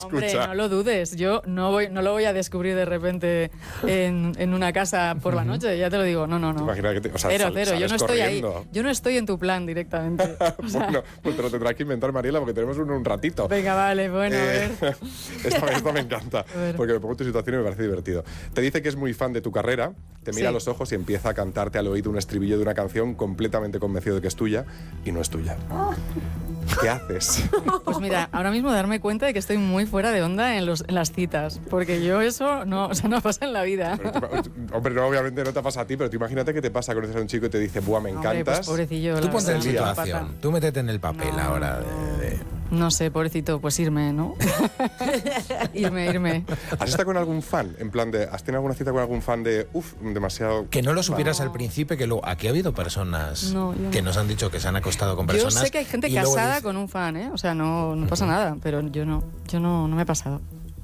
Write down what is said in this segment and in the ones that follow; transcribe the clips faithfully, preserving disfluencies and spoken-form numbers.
Hombre, Escucha. no lo dudes. Yo no voy, no lo voy a descubrir de repente en, en una casa por la noche. Ya te lo digo. No, no, no. Imagina que te, o sea, Cero, sal- cero. Yo sales no estoy corriendo. ahí. Yo no estoy en tu plan directamente. O sea, Bueno, pues te lo tendrás que inventar, Mariela, porque tenemos uno un ratito. venga, vale, bueno, a Eh, ver. esta, esta me encanta, A ver. porque me pongo en tu situación y me parece divertido. Te dice que es muy fan de tu carrera, te mira Sí. a los ojos y empieza a cantarte al oído un estribillo de una canción completamente convencido de que es tuya y no es tuya. ¿Qué haces? Pues mira, ahora mismo darme cuenta de que estoy muy fuera de onda en, los, en las citas, porque yo eso no, o sea, no pasa en la vida. Pero tú- hombre, no, obviamente no te pasa a ti, pero tú imagínate que te pasa, conoces a un chico y te dice, buah, me Hombre, encantas. pues pobrecillo. Tú la ponte en verdad, una situación, pata. tú métete en el papel No, ahora. De, de- No sé, pobrecito, pues irme, ¿no? irme, irme. ¿Has estado con algún fan? En plan de, ¿has tenido alguna cita con algún fan de, uff, demasiado... Que no lo supieras No. al principio, que luego, aquí ha habido personas No, yo no. que nos han dicho que se han acostado con Yo personas. sé que hay gente y luego casada dice- con un fan, ¿eh? O sea, no, no pasa nada, pero yo no, yo no, no me he pasado.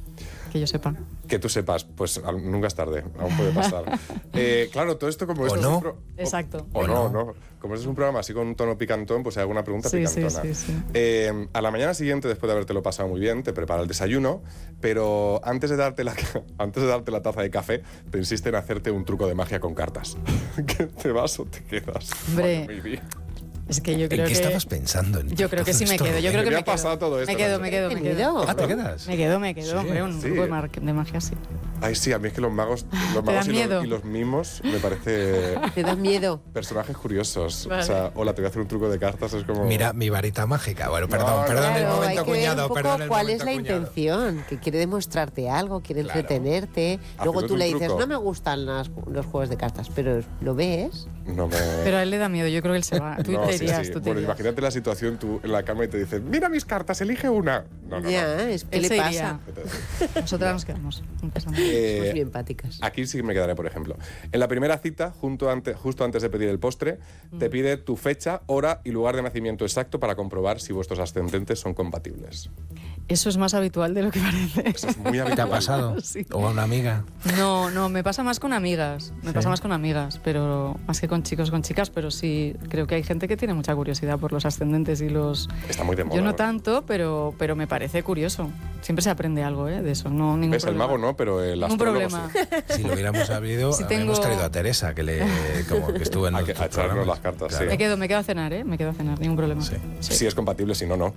Que yo sepa. Que tú sepas, pues al- nunca es tarde, aún puede pasar. Eh, claro, todo esto como O esto es no. un pro- Exacto. O, o O no, no. no. Como este es un programa así con un tono picantón, pues hay alguna pregunta Sí, sí, picantona. sí, sí. Eh, a la mañana siguiente, después de habértelo pasado muy bien, te prepara el desayuno, pero antes de darte la, antes de darte la taza de café, te insiste en hacerte un truco de magia con cartas. ¿Que te vas o te quedas? Hombre, Madre mía. Es que yo ¿En creo qué que... estabas pensando? En Yo creo que todo sí me esto, quedo. Yo Rubén? creo que Me me ha pasado quedo. todo esto, Me quedo, ¿no? me quedo, me ¿Qué quedo. miedo? Ah, ¿te quedas? Me quedo, me quedo, Sí, hombre, un sí. truco de, mar- de magia sí. Ay, sí, a mí es que los magos, los ¿Te magos dan y, miedo? los, y los mimos me parece Te da miedo. personajes curiosos. Vale. O sea, hola, te voy a hacer un truco de cartas, es como... Mira, mi varita mágica. Bueno, perdón, No, perdón el Claro, hay momento, que ver cuñado. un poco Perdón el cuál momento, es la cuñado. intención, que quiere demostrarte algo, quiere Claro. entretenerte. Luego Haciéndote tú un le dices, truco. no me gustan las- los juegos de cartas, pero lo ves. No me... Pero a él le da miedo, yo creo que él se va. Tú No, te sí, irías, sí. tú te Bueno, irías. imagínate la situación tú en la cama y te dicen, mira mis cartas, elige una. No, no, ya, no. es ¿qué Él le se pasa? iría. Nosotras nos quedamos. No pasa nada. Eh, Somos bien empáticas. Aquí sí me quedaré, por ejemplo. En la primera cita, junto antes, justo antes de pedir el postre, Mm. te pide tu fecha, hora y lugar de nacimiento exacto para comprobar si vuestros ascendentes son compatibles. Eso es más habitual de lo que parece. Eso es muy ¿Te ha habitual. pasado? Sí. ¿O a una amiga? No, no, me pasa más con amigas. Me Sí. pasa más con amigas, pero más que con chicos, con chicas, pero sí, creo que hay gente que tiene mucha curiosidad por los ascendentes y los... Está muy de moda. Yo no tanto, pero, pero me parece curioso. Siempre se aprende algo, ¿eh? De eso, no ningún ¿Ves? El problema. mago no, pero el Ningún astrólogo problema. sí. Si lo hubiéramos sabido, Si habríamos tengo- traído a Teresa, que le como que estuvo en A los que- a echarnos las cartas, sí. Me quedo, me quedo a cenar, ¿eh? Me quedo a cenar, ningún problema. Sí. Si es compatible, si no, no.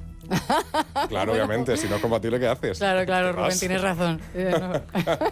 Claro, obviamente. Si no es compatible, ¿qué haces? Claro, claro, ¿Qué Rubén, vas? tienes razón. Eh, no.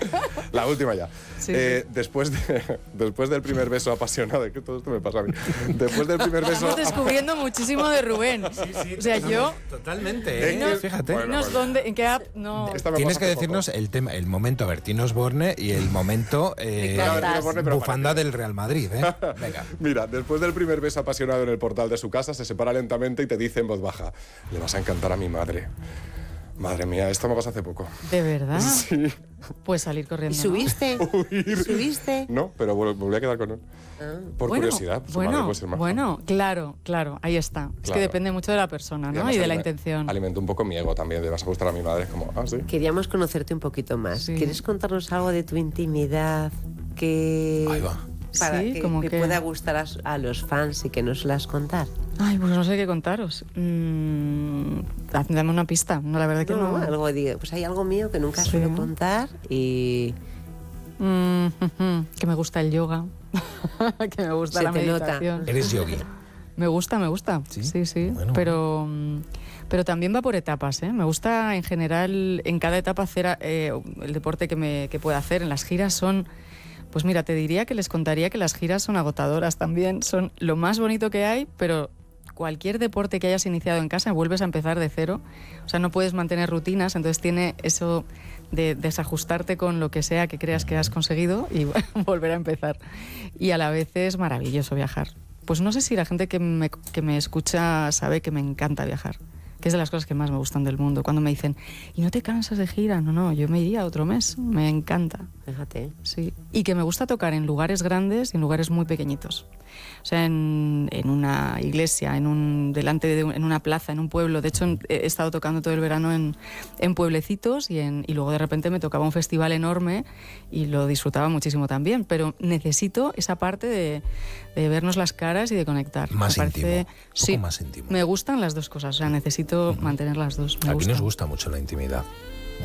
La última ya. Sí, Eh, Después, de, después del primer beso apasionado, es que todo esto me pasa a mí. Después del primer beso... Estamos descubriendo muchísimo de Rubén. O sea, yo... Totalmente, ¿eh? Fíjate. Bueno, Dinos bueno. dónde, en qué app, no... Esta me Tienes pasa que hace poco. decirnos el tema, el momento, a ver, Tino Osborne y el momento eh, Me encantas. Osborne, pero bufanda del Real Madrid, ¿eh? Venga. Mira, después del primer beso apasionado en el portal de su casa, se separa lentamente y te dice en voz baja, le vas a encantar a mi madre. Madre mía, esto me pasó hace poco. ¿De verdad? Sí. Pues salir ¿Y corriendo. ¿no? subiste? ¿Subiste? No, pero vol- volví a quedar con él. Por Bueno, curiosidad. su madre Bueno, puede ser maja. bueno, claro, claro, ahí está. Es Claro. que depende mucho de la persona, ¿no? además Y de la alime- intención. Alimento un poco mi ego también, de vas a gustar a mi madre. Es como, ah, sí. Queríamos conocerte un poquito más. Sí. ¿Quieres contarnos algo de tu intimidad que, Ahí va. para Sí, que, como que que- pueda gustar a, a los fans y que nos las contar? Ay, pues no sé qué contaros. Mm, dame una pista. No, la verdad que No, no. algo digo, pues hay algo mío que nunca Sí. suelo contar y Mm, ujú, que me gusta el yoga. Que me gusta Se la te nota. meditación. Eres yogi. Me gusta, me gusta. ¿Sí? Sí, sí. Bueno. Pero, mm, pero también va por etapas, ¿eh? Me gusta en general, en cada etapa hacer eh, el deporte que, me, que pueda hacer. En las giras son... Pues mira, te diría que les contaría que las giras son agotadoras también. Son lo más bonito que hay, pero cualquier deporte que hayas iniciado en casa vuelves a empezar de cero. O sea, no puedes mantener rutinas, entonces tiene eso de desajustarte con lo que sea que creas que has conseguido y volver a empezar. Y a la vez es maravilloso viajar. Pues no sé si la gente que me, que me escucha sabe que me encanta viajar, que es de las cosas que más me gustan del mundo. Cuando me dicen, ¿y no te cansas de gira? No, no, yo me iría otro mes, me encanta. fíjate. Sí, y que me gusta tocar en lugares grandes y en lugares muy pequeñitos. O sea, en, en una iglesia, en un, delante de un- en una plaza, en un pueblo. De hecho, en- he estado tocando todo el verano en, en pueblecitos y, en, y luego de repente me tocaba un festival enorme y lo disfrutaba muchísimo también. Pero necesito esa parte de, de vernos las caras y de conectar. Más Me parece- íntimo, un poco sí, más íntimo. me gustan las dos cosas. O sea, necesito mantener las dos. Me Aquí gusta. nos gusta mucho la intimidad.